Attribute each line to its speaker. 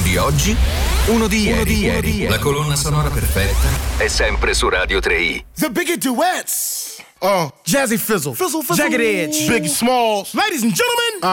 Speaker 1: di oggi, uno di ieri. La colonna sonora perfetta è sempre su Radio 3i.
Speaker 2: The Biggie Duets. Jazzy Fizzle. Jagged Edge. Biggie Smalls. Ladies and gentlemen.